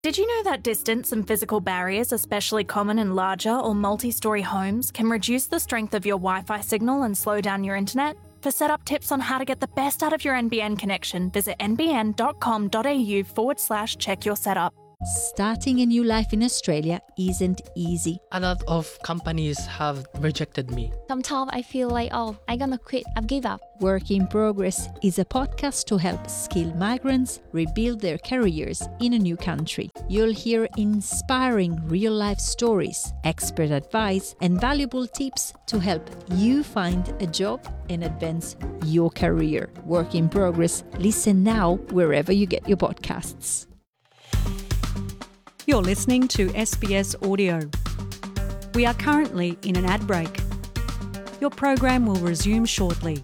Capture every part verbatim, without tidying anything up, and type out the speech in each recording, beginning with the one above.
Did you know that distance and physical barriers, especially common in larger or multi-storey homes, can reduce the strength of your Wi-Fi signal and slow down your internet? For setup tips on how to get the best out of your N B N connection, visit nbn.com.au forward slash check your setup. Starting a new life in Australia isn't easy. A lot of companies have rejected me. Sometimes I feel like, oh, I'm gonna quit, I've give up. Work in Progress is a podcast to help skilled migrants rebuild their careers in a new country. You'll hear inspiring real-life stories, expert advice, and valuable tips to help you find a job and advance your career. Work in Progress. Listen now wherever you get your podcasts. You're listening to S B S Audio. We are currently in an ad break. Your program will resume shortly.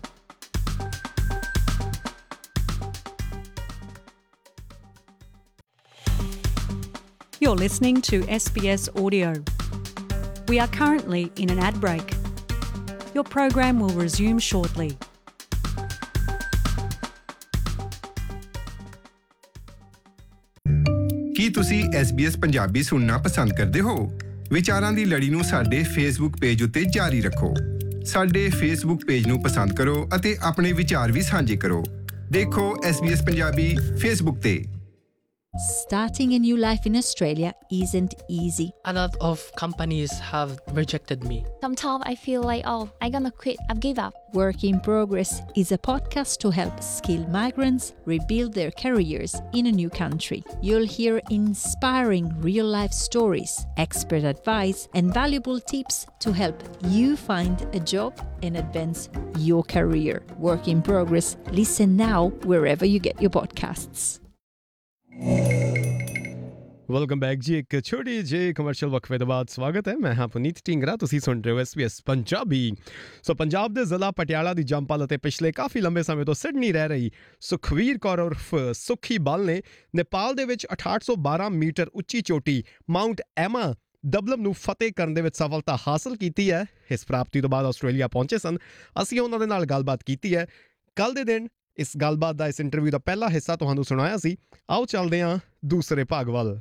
You're listening to S B S Audio. We are currently in an ad break. Your program will resume shortly. ਕੀ ਤੁਸੀਂ S B S Punjabi ਸੁਣਨਾ ਪਸੰਦ ਕਰਦੇ ਹੋ? ਵਿਚਾਰਾਂ ਦੀ ਲੜੀ ਨੂੰ ਸਾਡੇ Facebook page ਉੱਤੇ ਜਾਰੀ ਰੱਖੋ। ਸਾਡੇ Facebook ਪੇਜ ਨੂੰ ਪਸੰਦ ਕਰੋ ਅਤੇ ਆਪਣੇ ਵਿਚਾਰ ਵੀ ਸਾਂਝੇ ਕਰੋ। ਦੇਖੋ S B S Punjabi Facebook ਤੇ। Starting a new life in Australia isn't easy. A lot of companies have rejected me. Sometimes I feel like, oh, I'm gonna quit, I've give up. Work in Progress is a podcast to help skilled migrants rebuild their careers in a new country. You'll hear inspiring real-life stories, expert advice, and valuable tips to help you find a job and advance your career. Work in Progress. Listen now wherever you get your podcasts. Welcome back ਜੀ। ਇੱਕ ਛੋਟੀ ਜਿਹੀ commercial ਵਕਫੇ ਤੋਂ ਬਾਅਦ ਸਵਾਗਤ ਹੈ। ਮੈਂ ਹਾਂ ਪੁਨੀਤ ਢਿੰਗਰਾ, ਤੁਸੀਂ ਸੁਣ ਰਹੇ ਹੋ ਐਸ ਬੀ ਐਸ ਪੰਜਾਬੀ। ਸੋ ਪੰਜਾਬ ਦੇ ਜ਼ਿਲ੍ਹਾ ਪਟਿਆਲਾ ਦੀ ਜੰਮਪਲ ਅਤੇ ਪਿਛਲੇ ਕਾਫੀ ਲੰਬੇ ਸਮੇਂ ਤੋਂ ਸਿਡਨੀ ਰਹਿ ਰਹੀ ਸੁਖਵੀਰ ਕੌਰ ਉਰਫ ਸੁਖੀ ਬਲ ਨੇ ਨੇਪਾਲ ਦੇ ਵਿੱਚ ਅਠਾਹਠ ਸੌ ਬਾਰਾਂ ਮੀਟਰ ਉੱਚੀ ਚੋਟੀ ਮਾਊਂਟ ਐਮਾ ਡਬਲਮ ਨੂੰ ਫਤਿਹ ਕਰਨ ਦੇ ਵਿੱਚ ਸਫਲਤਾ ਹਾਸਲ ਕੀਤੀ ਹੈ। ਇਸ ਪ੍ਰਾਪਤੀ ਤੋਂ ਬਾਅਦ ਆਸਟ੍ਰੇਲੀਆ ਪਹੁੰਚੇ ਸਨ। ਅਸੀਂ ਉਹਨਾਂ ਦੇ ਨਾਲ ਗੱਲਬਾਤ ਕੀਤੀ ਹੈ। ਕੱਲ੍ਹ ਦੇ ਦਿਨ ਇਸ ਗੱਲਬਾਤ ਦਾ, ਇਸ ਇੰਟਰਵਿਊ ਦਾ ਪਹਿਲਾ ਹਿੱਸਾ ਤੁਹਾਨੂੰ ਸੁਣਾਇਆ ਸੀ। ਆਓ ਚੱਲਦੇ ਹਾਂ ਦੂਸਰੇ ਭਾਗ ਵੱਲ।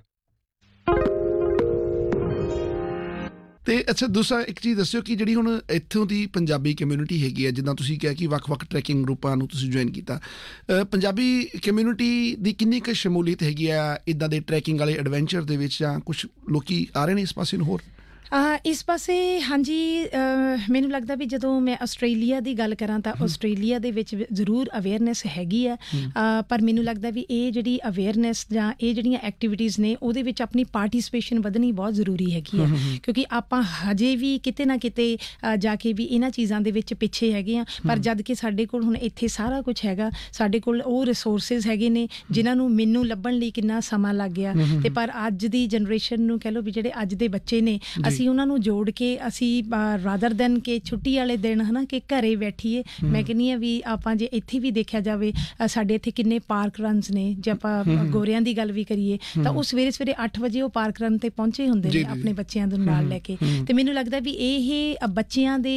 ਤੇ ਅੱਛਾ, ਦੂਸਰਾ ਇੱਕ ਚੀਜ਼ ਦੱਸਿਓ ਕਿ ਜਿਹੜੀ ਹੁਣ ਇੱਥੋਂ ਦੀ ਪੰਜਾਬੀ ਕਮਿਊਨਿਟੀ ਹੈਗੀ ਹੈ, ਜਿੱਦਾਂ ਤੁਸੀਂ ਕਿਹਾ ਕਿ ਵੱਖ-ਵੱਖ ਟਰੈਕਿੰਗ ਗਰੁੱਪਾਂ ਨੂੰ ਤੁਸੀਂ ਜੁਆਇਨ ਕੀਤਾ, ਪੰਜਾਬੀ ਕਮਿਊਨਿਟੀ ਦੀ ਕਿੰਨੀ ਕੁ ਸ਼ਮੂਲੀਅਤ ਹੈਗੀ ਆ ਇੱਦਾਂ ਦੇ ਟਰੈਕਿੰਗ ਵਾਲੇ ਐਡਵੈਂਚਰ ਦੇ ਵਿੱਚ, ਜਾਂ ਕੁਛ ਲੋਕੀ ਆ ਰਹੇ ਨੇ ਇਸ ਪਾਸੇ ਨੂੰ ਹੋਰ? ਇਸ ਪਾਸੇ ਹਾਂਜੀ, ਮੈਨੂੰ ਲੱਗਦਾ ਵੀ ਜਦੋਂ ਮੈਂ ਆਸਟ੍ਰੇਲੀਆ ਦੀ ਗੱਲ ਕਰਾਂ ਤਾਂ ਆਸਟ੍ਰੇਲੀਆ ਦੇ ਵਿੱਚ ਜ਼ਰੂਰ ਅਵੇਅਰਨੈਸ ਹੈਗੀ ਆ, ਪਰ ਮੈਨੂੰ ਲੱਗਦਾ ਵੀ ਇਹ ਜਿਹੜੀ ਅਵੇਅਰਨੈਸ ਜਾਂ ਇਹ ਜਿਹੜੀਆਂ ਐਕਟੀਵਿਟੀਜ਼ ਨੇ ਉਹਦੇ ਵਿੱਚ ਆਪਣੀ ਪਾਰਟੀਸਪੇਸ਼ਨ ਵਧਣੀ ਬਹੁਤ ਜ਼ਰੂਰੀ ਹੈਗੀ ਆ, ਕਿਉਂਕਿ ਆਪਾਂ ਹਜੇ ਵੀ ਕਿਤੇ ਨਾ ਕਿਤੇ ਜਾ ਕੇ ਵੀ ਇਹਨਾਂ ਚੀਜ਼ਾਂ ਦੇ ਵਿੱਚ ਪਿੱਛੇ ਹੈਗੇ ਆ। ਪਰ ਜਦ ਕਿ ਸਾਡੇ ਕੋਲ ਹੁਣ ਇੱਥੇ ਸਾਰਾ ਕੁਛ ਹੈਗਾ, ਸਾਡੇ ਕੋਲ ਉਹ ਰਿਸੋਰਸਿਸ ਹੈਗੇ ਨੇ ਜਿਨ੍ਹਾਂ ਨੂੰ ਮੈਨੂੰ ਲੱਭਣ ਲਈ ਕਿੰਨਾ ਸਮਾਂ ਲੱਗ ਗਿਆ। ਤੇ ਪਰ ਅੱਜ ਦੀ ਜਨਰੇਸ਼ਨ ਨੂੰ ਕਹਿ ਲਓ ਵੀ ਜਿਹੜੇ ਅੱਜ ਦੇ ਬੱਚੇ ਨੇ, ਅਸੀਂ ਉਹਨਾਂ ਨੂੰ ਜੋੜ ਕੇ ਅਸੀਂ ਰਾਦਰ ਦੈਨ ਕਿ ਛੁੱਟੀ ਵਾਲੇ ਦਿਨ ਹੈ ਨਾ ਕਿ ਘਰੇ ਬੈਠੀਏ। ਮੈਂ ਕਹਿੰਦੀ ਹਾਂ ਵੀ ਆਪਾਂ ਜੇ ਇੱਥੇ ਵੀ ਦੇਖਿਆ ਜਾਵੇ, ਸਾਡੇ ਇੱਥੇ ਕਿੰਨੇ ਪਾਰਕ ਰਨਸ ਨੇ। ਜੇ ਆਪਾਂ ਗੋਰਿਆਂ ਦੀ ਗੱਲ ਵੀ ਕਰੀਏ ਤਾਂ ਉਹ ਸਵੇਰੇ ਸਵੇਰੇ ਅੱਠ ਵਜੇ ਉਹ ਪਾਰਕ ਰਨ ਤੇ ਪਹੁੰਚੇ ਹੁੰਦੇ ਨੇ ਆਪਣੇ ਬੱਚਿਆਂ ਦੇ ਨਾਲ ਲੈ ਕੇ। ਤੇ ਮੈਨੂੰ ਲੱਗਦਾ ਵੀ ਇਹ ਬੱਚਿਆਂ ਦੇ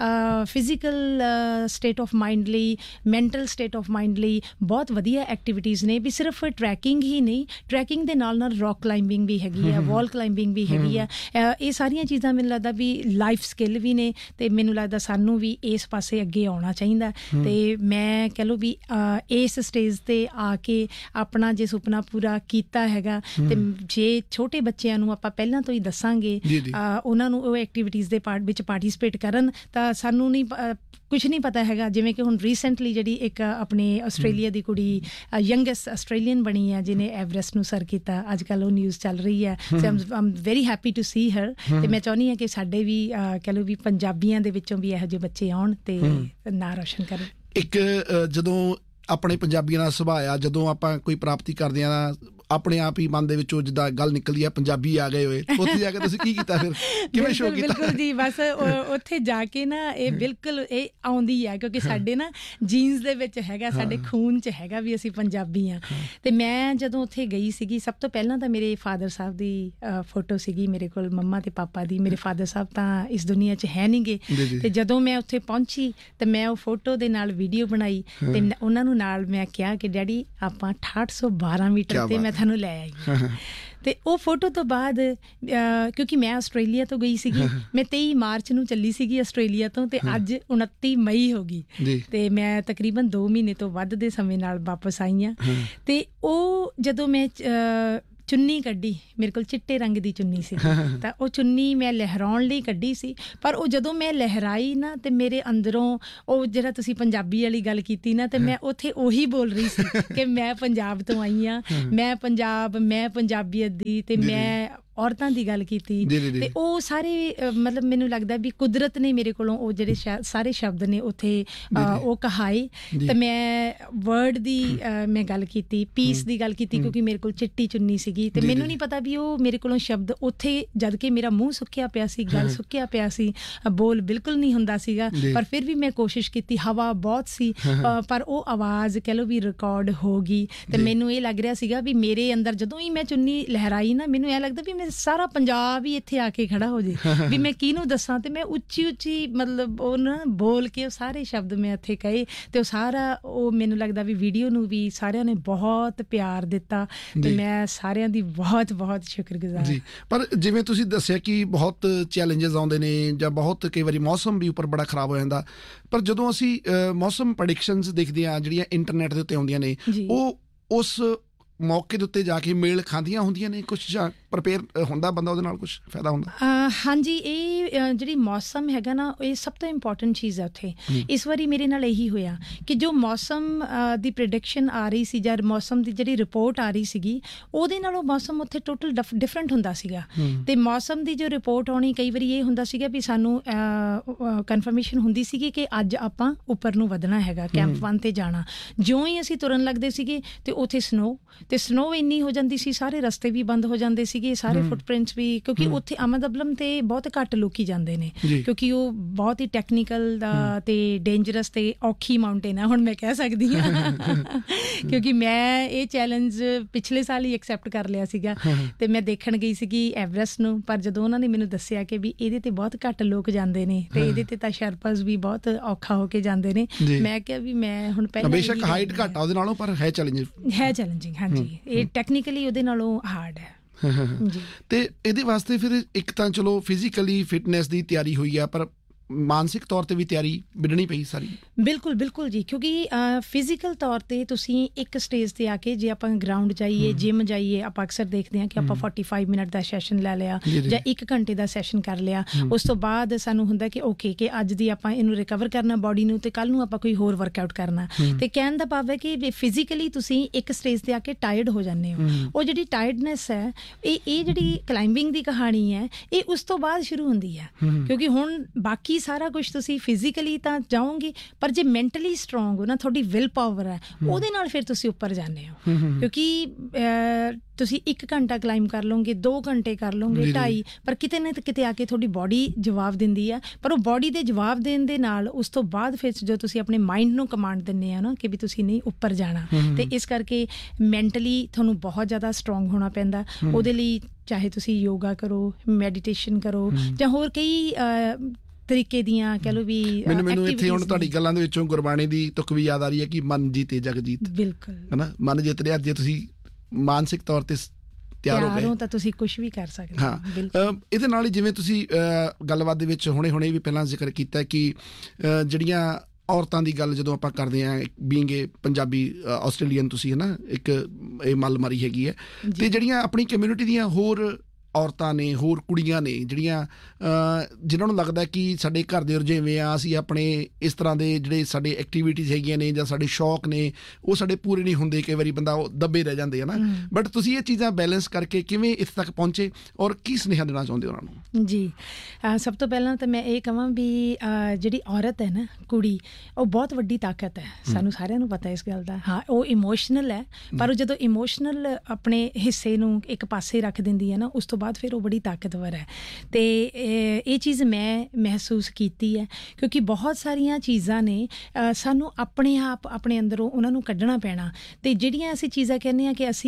ਫਿਜ਼ੀਕਲ ਸਟੇਟ ਆਫ ਮਾਈਂਡ ਲਈ, ਮੈਂਟਲ ਸਟੇਟ ਆਫ ਮਾਈਂਡ ਲਈ ਬਹੁਤ ਵਧੀਆ ਐਕਟੀਵਿਟੀਜ਼ ਨੇ। ਵੀ ਸਿਰਫ ਟਰੈਕਿੰਗ ਹੀ ਨਹੀਂ, ਟਰੈਕਿੰਗ ਦੇ ਨਾਲ ਨਾਲ ਰੌਕ ਕਲਾਈਮਿੰਗ ਵੀ ਹੈਗੀ ਆ, ਵਾਲ ਕਲਾਈਮਿੰਗ ਵੀ ਹੈਗੀ ਆ। ਇਹ ਸਾਰੀਆਂ ਚੀਜ਼ਾਂ ਮੈਨੂੰ ਲੱਗਦਾ ਵੀ ਲਾਈਫ ਸਕਿੱਲ ਵੀ ਨੇ, ਤੇ ਮੈਨੂੰ ਲੱਗਦਾ ਸਾਨੂੰ ਵੀ ਇਸ ਪਾਸੇ ਅੱਗੇ ਆਉਣਾ ਚਾਹੀਦਾ। ਤੇ ਮੈਂ ਕਹਿ ਲਓ ਵੀ ਇਸ ਸਟੇਜ ਤੇ ਆ ਕੇ ਆਪਣਾ ਜੇ ਸੁਪਨਾ ਪੂਰਾ ਕੀਤਾ ਹੈਗਾ, ਤੇ ਜੇ ਛੋਟੇ ਬੱਚਿਆਂ ਨੂੰ ਆਪਾਂ ਪਹਿਲਾਂ ਤੋਂ ਹੀ ਦੱਸਾਂਗੇ, ਉਹਨਾਂ ਨੂੰ ਉਹ ਐਕਟੀਵਿਟੀਜ਼ ਦੇ ਪਾਰਟ ਵਿੱਚ ਪਾਰਟੀਸਪੇਟ ਕਰਨ, ਤਾਂ ਸਾਨੂੰ ਨਹੀਂ ਕੁਛ ਨਹੀਂ ਪਤਾ ਹੈਗਾ। ਜਿਵੇਂ ਕਿ ਹੁਣ ਰੀਸੈਂਟਲੀ ਜਿਹੜੀ ਇੱਕ ਆਪਣੇ ਆਸਟ੍ਰੇਲੀਆ ਦੀ ਕੁੜੀ ਯੰਗੈਸਟ ਆਸਟ੍ਰੇਲੀਅਨ ਬਣੀ ਹੈ ਜਿਹਨੇ ਐਵਰੈਸਟ ਨੂੰ ਸਰ ਕੀਤਾ, ਅੱਜ ਕੱਲ੍ਹ ਉਹ ਨਿਊਜ਼ ਚੱਲ ਰਹੀ ਹੈ। ਸੋ ਆਮ ਵੈਰੀ ਹੈਪੀ ਟੂ ਸੀ ਹਰ। ਤੇ ਮੈਂ ਚਾਹੁੰਦੀ ਹਾਂ ਕਿ ਸਾਡੇ ਵੀ ਕਹਿ ਲਓ ਵੀ ਪੰਜਾਬੀਆਂ ਦੇ ਵਿੱਚੋਂ ਵੀ ਇਹੋ ਜਿਹੇ ਬੱਚੇ ਆਉਣ ਤੇ ਨਾਂ ਰੋਸ਼ਨ ਕਰਨ। ਇੱਕ ਜਦੋਂ ਆਪਣੇ ਪੰਜਾਬੀਆਂ ਦਾ ਸੁਭਾਅ ਆ, ਜਦੋਂ ਆਪਾਂ ਕੋਈ ਪ੍ਰਾਪਤੀ ਕਰਦੇ ਹਾਂ ਆਪਣੇ ਆਪ ਹੀ ਮਨ ਦੇ ਵਿੱਚੋਂ ਜਿੱਦਾਂ ਗੱਲ ਨਿਕਲਦੀ ਆ ਪੰਜਾਬੀ ਆ ਗਏ ਹੋਏ, ਉੱਥੇ ਜਾ ਕੇ ਤੁਸੀਂ ਕੀ ਕੀਤਾ ਫਿਰ, ਕਿਵੇਂ ਸ਼ੋਅ ਕੀਤਾ? ਬਿਲਕੁਲ ਜੀ, ਬਸ ਉੱਥੇ ਜਾ ਕੇ ਨਾ ਇਹ ਬਿਲਕੁਲ ਇਹ ਆਉਂਦੀ ਆ, ਕਿਉਂਕਿ ਸਾਡੇ ਨਾ ਜੀਨਸ ਦੇ ਵਿੱਚ ਹੈਗਾ, ਸਾਡੇ ਖੂਨ 'ਚ ਹੈਗਾ ਵੀ ਅਸੀਂ ਪੰਜਾਬੀ ਹਾਂ। ਤੇ ਮੈਂ ਜਦੋਂ ਉੱਥੇ ਗਈ ਸੀਗੀ, ਸਭ ਤੋਂ ਪਹਿਲਾਂ ਤਾਂ ਮੇਰੇ ਫਾਦਰ ਸਾਹਿਬ ਦੀ ਫੋਟੋ ਸੀਗੀ ਮੇਰੇ ਕੋਲ, ਮੰਮਾ ਤੇ ਪਾਪਾ ਦੀ। ਮੇਰੇ ਫਾਦਰ ਸਾਹਿਬ ਤਾਂ ਇਸ ਦੁਨੀਆ 'ਚ ਹੈ ਨਹੀਂ ਗੇ। ਤੇ ਜਦੋਂ ਮੈਂ ਉੱਥੇ ਪਹੁੰਚੀ ਤੇ ਮੈਂ ਉਹ ਫੋਟੋ ਦੇ ਨਾਲ ਵੀਡੀਓ ਬਣਾਈ ਤੇ ਉਹਨਾਂ ਨੂੰ ਨਾਲ ਮੈਂ ਕਿਹਾ ਕਿ ਡੈਡੀ ਆਪਾਂ ਅਠਾਹਠ ਸੌ ਬਾਰਾਂ ਮੀਟਰ ਤੇ ਮੈਂ ਤੁਹਾਨੂੰ ਲੈ ਆਈ। ਤੇ ਉਹ ਫੋਟੋ ਤੋਂ ਬਾਅਦ ਕਿਉਂਕਿ ਮੈਂ ਆਸਟ੍ਰੇਲੀਆ ਤੋਂ ਗਈ ਸੀਗੀ, ਮੈਂ ਤੇਈ ਮਾਰਚ ਨੂੰ ਚੱਲੀ ਸੀਗੀ ਆਸਟ੍ਰੇਲੀਆ ਤੋਂ, ਤੇ ਅੱਜ ਉਨੱਤੀ ਮਈ ਹੋ ਗਈ ਤੇ ਮੈਂ ਤਕਰੀਬਨ ਦੋ ਮਹੀਨੇ ਤੋਂ ਵੱਧ ਦੇ ਸਮੇਂ ਨਾਲ ਵਾਪਸ ਆਈ ਹਾਂ। ਤੇ ਉਹ ਜਦੋਂ ਮੈਂ ਚੁੰਨੀ ਕੱਢੀ, ਮੇਰੇ ਕੋਲ ਚਿੱਟੇ ਰੰਗ ਦੀ ਚੁੰਨੀ ਸੀ, ਤਾਂ ਉਹ ਚੁੰਨੀ ਮੈਂ ਲਹਿਰਾਉਣ ਲਈ ਕੱਢੀ ਸੀ, ਪਰ ਉਹ ਜਦੋਂ ਮੈਂ ਲਹਿਰਾਈ ਨਾ ਤੇ ਮੇਰੇ ਅੰਦਰੋਂ ਉਹ ਜਿਹੜਾ ਤੁਸੀਂ ਪੰਜਾਬੀ ਵਾਲੀ ਗੱਲ ਕੀਤੀ ਨਾ, ਤੇ ਮੈਂ ਉੱਥੇ ਉਹੀ ਬੋਲ ਰਹੀ ਸੀ ਕਿ ਮੈਂ ਪੰਜਾਬ ਤੋਂ ਆਈ ਹਾਂ, ਮੈਂ ਪੰਜਾਬ, ਮੈਂ ਪੰਜਾਬੀਅਤ ਦੀ, ਤੇ ਮੈਂ ਔਰਤਾਂ ਦੀ ਗੱਲ ਕੀਤੀ। ਤੇ ਉਹ ਸਾਰੇ ਮਤਲਬ ਮੈਨੂੰ ਲੱਗਦਾ ਵੀ ਕੁਦਰਤ ਨੇ ਮੇਰੇ ਕੋਲੋਂ ਉਹ ਜਿਹੜੇ ਸਾਰੇ ਸ਼ਬਦ ਨੇ ਉੱਥੇ ਉਹ ਕਹਾਏ। ਤੇ ਮੈਂ ਵਰਡ ਦੀ ਮੈਂ ਗੱਲ ਕੀਤੀ, ਪੀਸ ਦੀ ਗੱਲ ਕੀਤੀ, ਕਿਉਂਕਿ ਮੇਰੇ ਕੋਲ ਚਿੱਟੀ ਚੁੰਨੀ ਸੀਗੀ, ਤੇ ਮੈਨੂੰ ਨਹੀਂ ਪਤਾ ਵੀ ਉਹ ਮੇਰੇ ਕੋਲੋਂ ਸ਼ਬਦ ਉੱਥੇ, ਜਦ ਕਿ ਮੇਰਾ ਮੂੰਹ ਸੁੱਕਿਆ ਪਿਆ ਸੀ, ਗਲ ਸੁੱਕਿਆ ਪਿਆ ਸੀ, ਬੋਲ ਬਿਲਕੁਲ ਨਹੀਂ ਹੁੰਦਾ ਸੀਗਾ, ਪਰ ਫਿਰ ਵੀ ਮੈਂ ਕੋਸ਼ਿਸ਼ ਕੀਤੀ। ਹਵਾ ਬਹੁਤ ਸੀ, ਪਰ ਉਹ ਆਵਾਜ਼ ਕਹਿ ਲਓ ਵੀ ਰਿਕਾਰਡ ਹੋ ਗਈ। ਤੇ ਮੈਨੂੰ ਇਹ ਲੱਗ ਰਿਹਾ ਸੀਗਾ ਵੀ ਮੇਰੇ ਅੰਦਰ ਜਦੋਂ ਹੀ ਮੈਂ ਚੁੰਨੀ ਲਹਿਰਾਈ ਨਾ, ਮੈਨੂੰ ਇਹ ਲੱਗਦਾ ਵੀ ਮੈਂ ਸਾਰਾ ਪੰਜਾਬ ਹੀ ਇੱਥੇ ਆ ਕੇ ਖੜਾ ਹੋ ਜੇ, ਵੀ ਮੈਂ ਕਿਹਨੂੰ ਦੱਸਾਂ। ਤੇ ਮੈਂ ਉੱਚੀ ਉੱਚੀ ਮਤਲਬ ਉਹ ਨਾ ਬੋਲ ਕੇ ਉਹ ਸਾਰੇ ਸ਼ਬਦ ਮੈਂ ਇੱਥੇ ਕਹੇ, ਤੇ ਉਹ ਸਾਰਾ ਉਹ ਮੈਨੂੰ ਲੱਗਦਾ ਵੀ ਵੀਡੀਓ ਨੂੰ ਵੀ ਸਾਰਿਆਂ ਨੇ ਬਹੁਤ ਪਿਆਰ ਦਿੱਤਾ, ਤੇ ਮੈਂ ਸਾਰਿਆਂ ਦੀ ਬਹੁਤ ਬਹੁਤ ਸ਼ੁਕਰਗੁਜ਼ਾਰ ਜੀ। ਪਰ ਜਿਵੇਂ ਤੁਸੀਂ ਦੱਸਿਆ ਕਿ ਬਹੁਤ ਚੈਲੰਜਸ ਆਉਂਦੇ ਨੇ, ਜਾਂ ਬਹੁਤ ਕਈ ਵਾਰੀ ਮੌਸਮ ਵੀ ਉੱਪਰ ਬੜਾ ਖਰਾਬ ਹੋ ਜਾਂਦਾ, ਪਰ ਜਦੋਂ ਅਸੀਂ ਮੌਸਮ ਪ੍ਰੈਡਿਕਸ਼ਨਸ ਦੇਖਦੇ ਹਾਂ ਜਿਹੜੀਆਂ ਇੰਟਰਨੈਟ ਦੇ ਉੱਤੇ ਆਉਂਦੀਆਂ ਨੇ, ਉਹ ਉਸ ਮੌਕੇ ਦੇ ਉੱਤੇ ਜਾ ਕੇ ਮੇਲ ਖਾਂਦੀਆਂ ਹੁੰਦੀਆਂ ਨੇ ਕੁਛ, ਜਾਂ ਪ੍ਰਪੇਅਰ ਹੁੰਦਾ ਬੰਦਾ ਉਹਦੇ ਨਾਲ ਕੁਛ ਫਾਇਦਾ ਹੁੰਦਾ? ਹਾਂਜੀ, ਇਹ ਜਿਹੜੀ ਮੌਸਮ ਹੈਗਾ ਨਾ, ਇਹ ਸਭ ਤੋਂ ਇੰਪੋਰਟੈਂਟ ਚੀਜ਼ ਹੈ ਉੱਥੇ। ਇਸ ਵਾਰੀ ਮੇਰੇ ਨਾਲ ਇਹੀ ਹੋਇਆ ਕਿ ਜੋ ਮੌਸਮ ਦੀ ਪ੍ਰੈਡਿਕਸ਼ਨ ਆ ਰਹੀ ਸੀ, ਜਾਂ ਮੌਸਮ ਦੀ ਜਿਹੜੀ ਰਿਪੋਰਟ ਆ ਰਹੀ ਸੀਗੀ, ਉਹਦੇ ਨਾਲੋਂ ਮੌਸਮ ਉੱਥੇ ਟੋਟਲ ਡਿਫਰੈਂਟ ਹੁੰਦਾ ਸੀਗਾ। ਤੇ ਮੌਸਮ ਦੀ ਜੋ ਰਿਪੋਰਟ ਆਉਣੀ, ਕਈ ਵਾਰੀ ਇਹ ਹੁੰਦਾ ਸੀਗਾ ਵੀ ਸਾਨੂੰ ਕਨਫਰਮੇਸ਼ਨ ਹੁੰਦੀ ਸੀਗੀ ਕਿ ਅੱਜ ਆਪਾਂ ਉੱਪਰ ਨੂੰ ਵਧਣਾ ਹੈਗਾ, ਕੈਂਪ ਵਨ ਤੇ ਜਾਣਾ। ਜਿਉਂ ਹੀ ਅਸੀਂ ਤੁਰਨ ਲੱਗਦੇ ਸੀਗੇ ਤੇ ਉੱਥੇ ਸਨੋ, ਤੇ ਸਨੋ ਇੰਨੀ ਹੋ ਜਾਂਦੀ ਸੀ, ਸਾਰੇ ਰਸਤੇ ਵੀ ਬੰਦ ਹੋ ਜਾਂਦੇ ਸੀਗੇ, ਸਾਰੇ ਫੁੱਟਪ੍ਰਿੰਟਸ ਵੀ, ਕਿਉਂਕਿ ਉੱਥੇ ਅਹਿਮਦਬਲਮ ਤੇ ਬਹੁਤ ਘੱਟ ਲੋਕੀ ਜਾਂਦੇ ਨੇ, ਕਿਉਂਕਿ ਉਹ ਬਹੁਤ ਹੀ ਟੈਕਨੀਕਲ ਦਾ ਤੇ ਡੇਂਜਰਸ ਤੇ ਔਖੀ ਮਾਊਂਟੇਨ ਹੈ, ਹੁਣ ਮੈਂ ਕਹਿ ਸਕਦੀ ਹਾਂ। ਕਿਉਂਕਿ ਮੈਂ ਇਹ ਚੈਲੰਜ ਪਿਛਲੇ ਸਾਲ ਹੀ ਐਕਸੈਪਟ ਕਰ ਲਿਆ ਸੀਗਾ, ਤੇ ਮੈਂ ਦੇਖਣ ਗਈ ਸੀਗੀ ਐਵਰੈਸਟ ਨੂੰ, ਪਰ ਜਦੋਂ ਉਹਨਾਂ ਨੇ ਮੈਨੂੰ ਦੱਸਿਆ ਕਿ ਵੀ ਇਹਦੇ ਤੇ ਬਹੁਤ ਘੱਟ ਲੋਕ ਜਾਂਦੇ ਨੇ, ਤੇ ਇਹਦੇ ਤੇ ਤਾਂ ਸ਼ਰਪਸ ਵੀ ਬਹੁਤ ਔਖਾ ਹੋ ਕੇ ਜਾਂਦੇ ਨੇ, ਮੈਂ ਕਿਹਾ ਵੀ ਮੈਂ ਹੁਣ ਪਹਿਲਾਂ ਬੇਸ਼ੱਕ ਹਾਈਟ ਘੱਟ ਆ ਉਹਦੇ ਨਾਲੋਂ, ਪਰ ਹੈ ਚੈਲੰਜ, ਹੈ ਚੈਲੰਜਿੰਗ। ਹਾਂਜੀ, ਇਹ ਟੈਕਨੀਕਲੀ ਉਹਦੇ ਨਾਲੋਂ ਹਾਰਡ ਹੈ। ਤੇ ਇਹਦੇ ਵਾਸਤੇ ਫਿਰ ਇੱਕ ਤਾਂ ਚਲੋ ਫਿਜ਼ੀਕਲੀ ਫਿਟਨੈਸ ਦੀ ਤਿਆਰੀ ਹੋਈ ਆ, ਪਰ ਮਾਨਸਿਕ ਤੌਰ ਤੇ ਵੀ ਤਿਆਰੀ ਵਿੱਢਣੀ ਪਈ ਸਾਰੀ? ਬਿਲਕੁਲ ਬਿਲਕੁਲ ਜੀ, ਕਿਉਂਕਿ ਫਿਜ਼ੀਕਲ ਤੌਰ ਤੇ ਤੁਸੀਂ ਇੱਕ ਸਟੇਜ ਤੇ ਆ ਕੇ, ਜੇ ਆਪਾਂ ਗਰਾਊਂਡ ਜਾਈਏ, ਜਿਮ ਜਾਈਏ, ਆਪਾਂ ਅਕਸਰ ਦੇਖਦੇ ਹਾਂ ਕਿ ਆਪਾਂ ਪੈਂਤਾਲੀ ਮਿੰਟ ਦਾ ਸੈਸ਼ਨ ਲੈ ਲਿਆ ਜਾਂ ਇੱਕ ਘੰਟੇ ਦਾ ਸੈਸ਼ਨ ਕਰ ਲਿਆ, ਉਸ ਤੋਂ ਬਾਅਦ ਸਾਨੂੰ ਹੁੰਦਾ ਕਿ ਓਕੇ ਕਿ ਅੱਜ ਦੀ ਆਪਾਂ ਇਹਨੂੰ ਰਿਕਵਰ ਕਰਨਾ ਬਾਡੀ ਨੂੰ, ਤੇ ਕੱਲ ਨੂੰ ਆਪਾਂ ਕੋਈ ਹੋਰ ਵਰਕਆਊਟ ਕਰਨਾ। ਤੇ ਕਹਿਣ ਦਾ ਭਾਵ ਹੈ ਕਿ ਫਿਜ਼ੀਕਲੀ ਤੁਸੀਂ ਇੱਕ ਸਟੇਜ ਤੇ ਆ ਕੇ ਟਾਇਰਡ ਹੋ ਜਾਂਦੇ ਹੋ। ਉਹ ਜਿਹੜੀ ਟਾਇਰਡਨੈਸ ਹੈ, ਇਹ ਇਹ ਜਿਹੜੀ ਕਲਾਈਮਬਿੰਗ ਦੀ ਕਹਾਣੀ ਹੈ, ਇਹ ਉਸ ਤੋਂ ਬਾਅਦ ਸ਼ੁਰੂ ਹੁੰਦੀ ਹੈ, ਕਿਉਂਕਿ ਹੁਣ ਬਾਕੀ ਸਾਰਾ ਕੁਛ ਤੁਸੀਂ ਫਿਜ਼ੀਕਲੀ ਤਾਂ ਜਾਓਗੇ, ਪਰ ਜੇ ਮੈਂਟਲੀ ਸਟਰੋਂਗ ਹੋ ਨਾ, ਤੁਹਾਡੀ ਵਿਲ ਪਾਵਰ ਹੈ, ਉਹਦੇ ਨਾਲ ਫਿਰ ਤੁਸੀਂ ਉੱਪਰ ਜਾਂਦੇ ਹੋ। ਕਿਉਂਕਿ ਤੁਸੀਂ ਇੱਕ ਘੰਟਾ ਕਲਾਈਮ ਕਰ ਲਓਗੇ, ਦੋ ਘੰਟੇ ਕਰ ਲਓਗੇ, ਢਾਈ, ਪਰ ਕਿਤੇ ਨਾ ਕਿਤੇ ਆ ਕੇ ਤੁਹਾਡੀ ਬੋਡੀ ਜਵਾਬ ਦਿੰਦੀ ਹੈ। ਪਰ ਉਹ ਬੋਡੀ ਦੇ ਜਵਾਬ ਦੇਣ ਦੇ ਨਾਲ ਉਸ ਤੋਂ ਬਾਅਦ ਫਿਰ ਜੋ ਤੁਸੀਂ ਆਪਣੇ ਮਾਈਂਡ ਨੂੰ ਕਮਾਂਡ ਦਿੰਦੇ ਆ ਨਾ ਕਿ ਵੀ ਤੁਸੀਂ ਨਹੀਂ ਉੱਪਰ ਜਾਣਾ, ਤੇ ਇਸ ਕਰਕੇ ਮੈਂਟਲੀ ਤੁਹਾਨੂੰ ਬਹੁਤ ਜ਼ਿਆਦਾ ਸਟਰੋਂਗ ਹੋਣਾ ਪੈਂਦਾ। ਉਹਦੇ ਲਈ ਚਾਹੇ ਤੁਸੀਂ ਯੋਗਾ ਕਰੋ, ਮੈਡੀਟੇਸ਼ਨ ਕਰੋ, ਜਾਂ ਹੋਰ ਕਈ ਤਰੀਕੇ ਦੀਆਂ ਕਹਿ ਲਓ ਵੀ। ਮੈਨੂੰ ਮੈਨੂੰ ਇੱਥੇ ਹੁਣ ਤੁਹਾਡੀ ਗੱਲਾਂ ਦੇ ਵਿੱਚੋਂ ਗੁਰਬਾਣੀ ਦੀ ਤੁਕ ਵੀ ਯਾਦ ਆ ਰਹੀ ਹੈ ਕਿ ਮਨ ਜੀਤੇ ਜਗ ਜੀਤ। ਬਿਲਕੁਲ, ਹਨਾ, ਮਨ ਜਿੱਤ ਰਿਹਾ। ਜੇ ਤੁਸੀਂ ਮਾਨਸਿਕ ਤੌਰ ਤੇ ਤਿਆਰ ਹੋ ਗਏ ਤਾਂ ਤੁਸੀਂ ਕੁਝ ਵੀ ਕਰ ਸਕਦੇ ਹੋ। ਹਾਂ, ਇਹਦੇ ਨਾਲ ਹੀ ਜਿਵੇਂ ਤੁਸੀਂ ਗੱਲਬਾਤ ਦੇ ਵਿੱਚ ਹੁਣੇ ਹੁਣੇ ਵੀ ਪਹਿਲਾਂ ਜ਼ਿਕਰ ਕੀਤਾ ਕਿ ਜਿਹੜੀਆਂ ਔਰਤਾਂ ਦੀ ਗੱਲ ਜਦੋਂ ਆਪਾਂ ਕਰਦੇ ਹਾਂ, ਬੀਇੰਗ ਏ ਪੰਜਾਬੀ ਆਸਟ੍ਰੇਲੀਅਨ ਤੁਸੀਂ, ਹੈ ਨਾ, ਇੱਕ ਇਹ ਮੱਲਮਾਰੀ ਹੈਗੀ ਹੈ, ਤੇ ਜਿਹੜੀਆਂ ਆਪਣੀ ਕਮਿਊਨਿਟੀ ਦੀਆਂ ਹੋਰ ਔਰਤਾਂ ਨੇ, ਹੋਰ ਕੁੜੀਆਂ ਨੇ ਜਿਹੜੀਆਂ ਜਿਨ੍ਹਾਂ ਨੂੰ ਲੱਗਦਾ ਕਿ ਸਾਡੇ ਘਰ ਦੇ ਰੁਝੇਵੇਂ ਆ, ਅਸੀਂ ਆਪਣੇ ਇਸ ਤਰ੍ਹਾਂ ਦੇ ਜਿਹੜੇ ਸਾਡੇ ਐਕਟੀਵਿਟੀਜ਼ ਹੈਗੀਆਂ ਨੇ ਜਾਂ ਸਾਡੇ ਸ਼ੌਕ ਨੇ ਉਹ ਸਾਡੇ ਪੂਰੇ ਨਹੀਂ ਹੁੰਦੇ, ਕਈ ਵਾਰੀ ਬੰਦਾ ਉਹ ਦੱਬੇ ਰਹਿ ਜਾਂਦੇ ਹੈ ਨਾ, ਬਟ ਤੁਸੀਂ ਇਹ ਚੀਜ਼ਾਂ ਬੈਲੈਂਸ ਕਰਕੇ ਕਿਵੇਂ ਇੱਥੇ ਤੱਕ ਪਹੁੰਚੇ ਔਰ ਕੀ ਸੁਨੇਹਾ ਦੇਣਾ ਚਾਹੁੰਦੇ ਉਹਨਾਂ ਨੂੰ? ਜੀ, ਸਭ ਤੋਂ ਪਹਿਲਾਂ ਤਾਂ ਮੈਂ ਇਹ ਕਹਾਂ ਵੀ ਜਿਹੜੀ ਔਰਤ ਹੈ ਨਾ, ਕੁੜੀ, ਉਹ ਬਹੁਤ ਵੱਡੀ ਤਾਕਤ ਹੈ, ਸਾਨੂੰ ਸਾਰਿਆਂ ਨੂੰ ਪਤਾ ਇਸ ਗੱਲ ਦਾ। ਹਾਂ, ਉਹ ਇਮੋਸ਼ਨਲ ਹੈ, ਪਰ ਉਹ ਜਦੋਂ ਇਮੋਸ਼ਨਲ ਆਪਣੇ ਹਿੱਸੇ ਨੂੰ ਇੱਕ ਪਾਸੇ ਰੱਖ ਦਿੰਦੀ ਹੈ ਨਾ, ਉਸ ਤੋਂ ਬਾਅਦ ਫਿਰ ਉਹ ਬੜੀ ਤਾਕਤਵਰ ਹੈ। ਤੇ ਇਹ ਚੀਜ਼ ਮੈਂ ਮਹਿਸੂਸ ਕੀਤੀ ਹੈ, ਕਿਉਂਕਿ ਬਹੁਤ ਸਾਰੀਆਂ ਚੀਜ਼ਾਂ ਨੇ ਸਾਨੂੰ ਆਪਣੇ ਆਪ ਆਪਣੇ ਅੰਦਰੋਂ ਉਹਨਾਂ ਨੂੰ ਕੱਢਣਾ ਪੈਣਾ। ਤੇ ਜਿਹੜੀਆਂ ਅਸੀਂ ਚੀਜ਼ਾਂ ਕਹਿੰਦੇ ਹਾਂ ਕਿ ਅਸੀਂ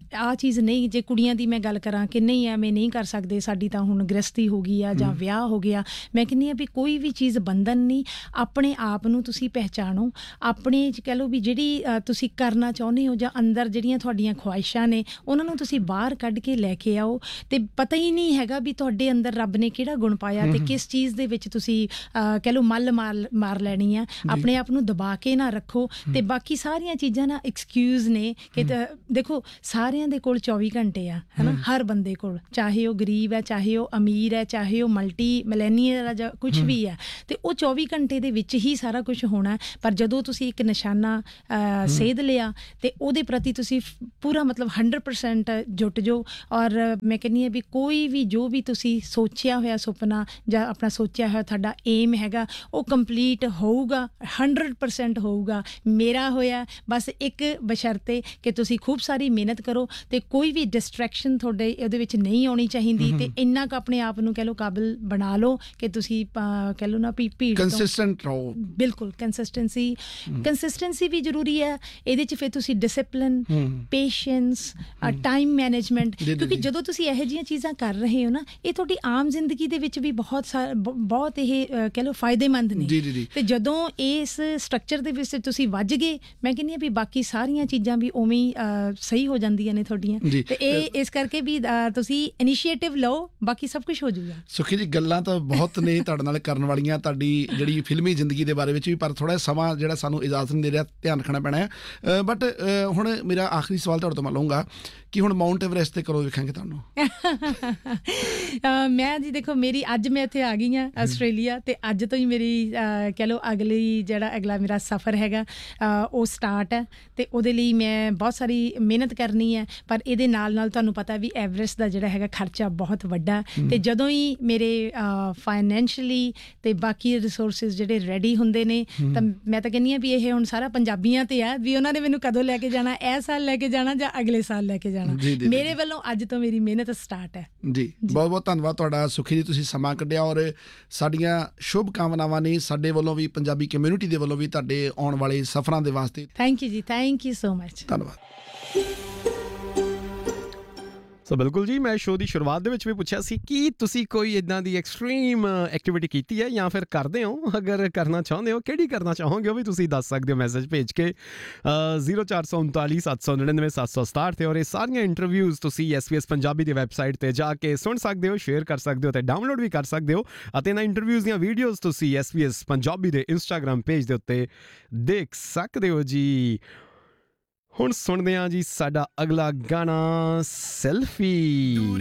ਆ ਚੀਜ਼ ਨਹੀਂ, ਜੇ ਕੁੜੀਆਂ ਦੀ ਮੈਂ ਗੱਲ ਕਰਾਂ ਕਿ ਨਹੀਂ ਐਵੇਂ ਨਹੀਂ ਕਰ ਸਕਦੇ, ਸਾਡੀ ਤਾਂ ਹੁਣ ਗ੍ਰਸਤੀ ਹੋ ਗਈ ਆ ਜਾਂ ਵਿਆਹ ਹੋ ਗਿਆ, ਮੈਂ ਕਹਿੰਦੀ ਹਾਂ ਵੀ ਕੋਈ ਵੀ ਚੀਜ਼ ਬੰਧਨ ਨਹੀਂ। ਆਪਣੇ ਆਪ ਨੂੰ ਤੁਸੀਂ ਪਹਿਚਾਣੋ, ਆਪਣੇ 'ਚ ਕਹਿ ਲਓ ਵੀ ਜਿਹੜੀ ਤੁਸੀਂ ਕਰਨਾ ਚਾਹੁੰਦੇ ਹੋ ਜਾਂ ਅੰਦਰ ਜਿਹੜੀਆਂ ਤੁਹਾਡੀਆਂ ਖੁਆਇਸ਼ਾਂ ਨੇ ਉਹਨਾਂ ਨੂੰ ਤੁਸੀਂ ਬਾਹਰ ਕੱਢ ਕੇ ਲੈ ਕੇ ਆਓ। ਤੇ ਪਤਾ ਹੀ ਨਹੀਂ ਹੈਗਾ ਵੀ ਤੁਹਾਡੇ ਅੰਦਰ ਰੱਬ ਨੇ ਕਿਹੜਾ ਗੁਣ ਪਾਇਆ ਤੇ ਕਿਸ ਚੀਜ਼ ਦੇ ਵਿੱਚ ਤੁਸੀਂ ਕਹਿ ਲਓ ਮੱਲ ਮਾਰ ਮਾਰ ਲੈਣੀ ਆ। ਆਪਣੇ ਆਪ ਨੂੰ ਦਬਾ ਕੇ ਨਾ ਰੱਖੋ। ਤੇ ਬਾਕੀ ਸਾਰੀਆਂ ਚੀਜ਼ਾਂ ਨਾ ਐਕਸਕਿਊਜ਼ ਨੇ ਕਿ ਦੇਖੋ ਸਾਰਿਆਂ ਦੇ ਕੋਲ ਚੌਵੀ ਘੰਟੇ ਆ, ਹੈ ਨਾ, ਹਰ ਬੰਦੇ ਕੋਲ, ਚਾਹੇ ਉਹ ਗਰੀਬ ਹੈ, ਚਾਹੇ ਉਹ ਅਮੀਰ ਹੈ, ਚਾਹੇ ਉਹ ਮਲਟੀ ਮਿਲੇਨੀਅਰ ਹੈ ਜਾਂ ਕੁਛ ਵੀ ਹੈ, ਤੇ ਉਹ ਚੌਵੀ ਘੰਟੇ ਦੇ ਵਿੱਚ ਹੀ ਸਾਰਾ ਕੁਝ ਹੋਣਾ। ਪਰ ਜਦੋਂ ਤੁਸੀਂ ਇੱਕ ਨਿਸ਼ਾਨਾ ਸੇਧ ਲਿਆ ਤੇ ਉਹਦੇ ਪ੍ਰਤੀ ਤੁਸੀਂ ਪੂਰਾ ਮਤਲਬ ਹੰਡਰਡ ਪਰਸੈਂਟ ਜੁਟ ਜਾਓ। ਔਰ ਮੈਂ ਕਹਿੰਦੀ ਹਾਂ ਵੀ ਕੋਈ ਵੀ ਜੋ ਵੀ ਤੁਸੀਂ ਸੋਚਿਆ ਹੋਇਆ ਸੁਪਨਾ ਜਾਂ ਆਪਣਾ ਸੋਚਿਆ ਹੋਇਆ ਤੁਹਾਡਾ ਏਮ ਹੈਗਾ ਉਹ ਕੰਪਲੀਟ ਹੋਊਗਾ, ਹੰਡਰਡ ਪਰਸੈਂਟ ਹੋਊਗਾ। ਮੇਰਾ ਹੋਇਆ, ਬਸ ਇੱਕ ਬਸ਼ਰਤੇ ਕਿ ਤੁਸੀਂ ਖੂਬ ਸਾਰੀ ਮਿਹਨਤ ਕਰੋ ਤੇ ਕੋਈ ਵੀ ਡਿਸਟਰੈਕਸ਼ਨ ਤੁਹਾਡੇ ਉਹਦੇ ਵਿੱਚ ਨਹੀਂ ਆਉਣੀ ਚਾਹੀਦੀ। ਤੇ ਇੰਨਾ ਕੁ ਆਪਣੇ ਆਪ ਨੂੰ ਕਹਿ ਲਓ ਕਾਬਲ ਬਣਾ ਲਓ ਕਿ ਤੁਸੀਂ ਕਹਿ ਲਓ ਨਾ ਵੀ ਭੀੜ ਤੋਂ ਕੰਸਿਸਟੈਂਟ ਰਹੋ। ਬਿਲਕੁਲ ਕੰਸਿਸਟੈਂਸੀ ਕੰਸਿਸਟੈਂਸੀ ਵੀ ਜ਼ਰੂਰੀ ਹੈ ਇਹਦੇ 'ਚ। ਫਿਰ ਤੁਸੀਂ ਡਿਸਿਪਲਿਨ, ਪੇਸ਼ੈਂਸ, ਟਾਈਮ ਮੈਨੇਜਮੈਂਟ, ਕਿਉਂਕਿ ਜਦੋਂ ਤੁਸੀਂ ਇਹੋ ਜਿਹੀਆਂ ਚੀਜ਼ਾਂ ਕਰ ਰਹੇ ਹੋ ਨਾ ਇਹ ਤੁਹਾਡੀ ਆਮ ਜ਼ਿੰਦਗੀ ਦੇ ਵਿੱਚ ਵੀ ਬਹੁਤ ਸਾਰਾ ਬਹੁਤ ਇਹ ਕਹਿ ਲਓ ਫਾਇਦੇਮੰਦ ਨੇ। ਤੇ ਜਦੋਂ ਇਸ ਸਟਰਕਚਰ ਦੇ ਵਿੱਚ ਤੁਸੀਂ ਵੱਜ ਗਏ, ਮੈਂ ਕਹਿੰਦੀ ਹਾਂ ਵੀ ਬਾਕੀ ਸਾਰੀਆਂ ਚੀਜ਼ਾਂ ਵੀ ਉਵੇਂ ਹੀ ਸਹੀ ਹੋ ਜਾਂਦੀਆਂ ਨੇ ਤੁਹਾਡੀਆਂ। ਤੇ ਇਹ ਇਸ ਕਰਕੇ ਵੀ ਤੁਸੀਂ ਇਨੀਸ਼ੀਏਟਿਵ ਲਓ, ਬਾਕੀ ਸਭ ਕੁਝ ਹੋ ਜਾਊਗਾ। ਸੁਖੀ ਜੀ ਗੱਲਾਂ ਤਾਂ ਬਹੁਤ ਨੇ ਤੁਹਾਡੇ ਨਾਲ ਕਰਨ ਵਾਲੀਆਂ, ਤੁਹਾਡੀ ਜਿਹੜੀ ਫਿਲਮੀ ਜ਼ਿੰਦਗੀ ਦੇ ਬਾਰੇ ਵਿੱਚ ਵੀ, ਪਰ ਥੋੜ੍ਹਾ ਸਮਾਂ ਜਿਹੜਾ ਸਾਨੂੰ ਇਜਾਜ਼ਤ ਨਹੀਂ ਦੇ ਰਿਹਾ, ਧਿਆਨ ਰੱਖਣਾ ਪੈਣਾ ਹੈ। ਬਟ ਹੁਣ ਮੇਰਾ ਆਖਰੀ ਸਵਾਲ ਤੁਹਾਡੇ ਤੋਂ ਮੈਂ ਲਊਂਗਾ ਕਿ ਹੁਣ ਮਾਊਂਟ ਐਵਰੈਸਟ ਤੇ ਕਦੋਂ ਵੇਖਾਂਗੇ ਤੁਹਾਨੂੰ? ਮੈਂ ਜੀ ਦੇਖੋ ਮੇਰੀ ਅੱਜ ਮੈਂ ਇੱਥੇ ਆ ਗਈ ਹਾਂ ਆਸਟ੍ਰੇਲੀਆ, ਤੇ ਅੱਜ ਤੋਂ ਹੀ ਮੇਰੀ ਕਹਿ ਲਓ ਅਗਲੀ ਜਿਹੜਾ ਅਗਲਾ ਮੇਰਾ ਸਫ਼ਰ ਹੈਗਾ ਉਹ ਸਟਾਰਟ ਹੈ। ਤੇ ਉਹਦੇ ਲਈ ਮੈਂ ਬਹੁਤ ਸਾਰੀ ਮਿਹਨਤ ਕਰਨੀ ਹੈ। ਪਰ ਇਹਦੇ ਨਾਲ ਨਾਲ ਤੁਹਾਨੂੰ ਪਤਾ ਵੀ ਐਵਰੈਸਟ ਦਾ ਜਿਹੜਾ ਹੈਗਾ ਖਰਚਾ ਬਹੁਤ ਵੱਡਾ। ਤੇ ਜਦੋਂ ਹੀ ਮੇਰੇ ਫਾਈਨੈਂਸ਼ਲੀ ਤੇ ਬਾਕੀ ਰਿਸੋਰਸਿਸ ਜਿਹੜੇ ਰੈਡੀ ਹੁੰਦੇ ਨੇ ਤਾਂ ਮੈਂ ਤਾਂ ਕਹਿੰਦੀ ਹਾਂ ਵੀ ਇਹ ਹੁਣ ਸਾਰਾ ਪੰਜਾਬੀਆਂ ਤੇ ਆ ਵੀ ਉਹਨਾਂ ਨੇ ਮੈਨੂੰ ਕਦੋਂ ਲੈ ਕੇ ਜਾਣਾ, ਇਹ ਸਾਲ ਲੈ ਕੇ ਜਾਣਾ ਜਾਂ ਅਗਲੇ ਸਾਲ ਲੈ ਕੇ ਜਾਣਾ। ਮੇਰੇ ਵੱਲੋਂ ਅੱਜ ਤੋਂ ਮੇਰੀ ਮਿਹਨਤ ਸਟਾਰਟ ਹੈ ਜੀ। ਬਹੁਤ ਬਹੁਤ ਧੰਨਵਾਦ ਤੁਹਾਡਾ ਸੁਖੀ ਜੀ, ਤੁਸੀਂ ਸਮਾਂ ਕੱਢਿਆ ਔਰ ਸਾਡੀਆਂ ਸ਼ੁਭ ਕਾਮਨਾਵਾਂ ਨੇ ਸਾਡੇ ਵੱਲੋਂ ਵੀ, ਪੰਜਾਬੀ ਕਮਿਊਨਿਟੀ ਦੇ ਵੱਲੋਂ ਵੀ ਤੁਹਾਡੇ ਆਉਣ ਵਾਲੇ ਸਫ਼ਰਾਂ ਦੇ ਵਾਸਤੇ। ਥੈਂਕ ਯੂ ਜੀ, ਥੈਂਕ ਯੂ ਸੋ ਮਚ। ਧੰਨਵਾਦ। ਸੋ ਬਿਲਕੁਲ ਜੀ, ਮੈਂ ਸ਼ੋਅ ਦੀ ਸ਼ੁਰੂਆਤ ਦੇ ਵਿੱਚ ਵੀ ਪੁੱਛਿਆ ਸੀ ਕਿ ਤੁਸੀਂ ਕੋਈ ਇੱਦਾਂ ਦੀ ਐਕਸਟ੍ਰੀਮ ਐਕਟੀਵਿਟੀ ਕੀਤੀ ਹੈ ਜਾਂ ਫਿਰ ਕਰਦੇ ਹੋ। ਅਗਰ ਕਰਨਾ ਚਾਹੁੰਦੇ ਹੋ, ਕਿਹੜੀ ਕਰਨਾ ਚਾਹੋਗੇ, ਉਹ ਵੀ ਤੁਸੀਂ ਦੱਸ ਸਕਦੇ ਹੋ ਮੈਸੇਜ ਭੇਜ ਕੇ ਜ਼ੀਰੋ ਚਾਰ ਸੌ ਉਨਤਾਲੀ ਸੱਤ ਸੌ ਨੜਿਨਵੇਂ ਸੱਤ ਸੌ ਸਤਾਹਠ 'ਤੇ। ਔਰ ਇਹ ਸਾਰੀਆਂ ਇੰਟਰਵਿਊਜ਼ ਤੁਸੀਂ ਐਸ ਬੀ ਐਸ ਪੰਜਾਬੀ ਦੀ ਵੈਬਸਾਈਟ 'ਤੇ ਜਾ ਕੇ ਸੁਣ ਸਕਦੇ ਹੋ, ਸ਼ੇਅਰ ਕਰ ਸਕਦੇ ਹੋ ਅਤੇ ਡਾਊਨਲੋਡ ਵੀ ਕਰ ਸਕਦੇ ਹੋ। ਅਤੇ ਇਹਨਾਂ ਇੰਟਰਵਿਊਜ਼ ਦੀਆਂ ਵੀਡੀਓਜ਼ ਤੁਸੀਂ ਐਸ ਬੀ ਐਸ ਪੰਜਾਬੀ ਦੇ ਇੰਸਟਾਗ੍ਰਾਮ ਪੇਜ ਦੇ ਉੱਤੇ ਦੇਖ ਸਕਦੇ ਹੋ ਜੀ। ਹੁਣ ਸੁਣਦੇ ਹਾਂ ਜੀ ਸਾਡਾ ਅਗਲਾ ਗਾਣਾ, ਸੈਲਫੀ।